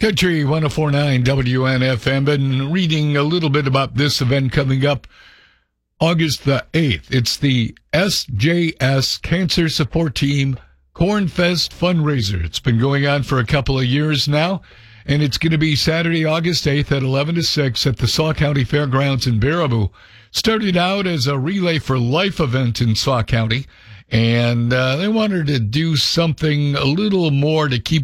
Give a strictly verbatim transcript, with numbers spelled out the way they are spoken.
Country one oh four point nine W N F M. Been reading a little bit about this event coming up August the eighth. It's the S J S Cancer Support Team Cornfest fundraiser. It's been going on for a couple of years now, and it's going to be Saturday, August eighth at eleven to six at the Sauk County Fairgrounds in Baraboo. Started out as a Relay for Life event in Sauk County, and uh, they wanted to do something a little more to keep